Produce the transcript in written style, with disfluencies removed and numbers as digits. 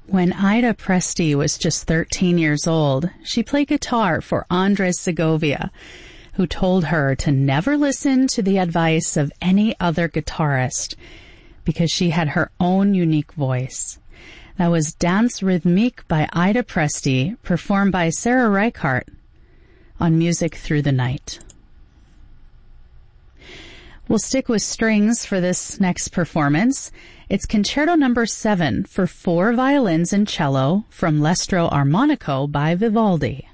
When Ida Presti was just 13 years old, she played guitar for Andres Segovia, who told her to never listen to the advice of any other guitarist because she had her own unique voice. That was Danse Rythmique by Ida Presti, performed by Sarah Reichardt on Music Through the Night. We'll stick with strings for this next performance. It's Concerto No. 7 for 4 violins and cello from L'Estro Armonico by Vivaldi.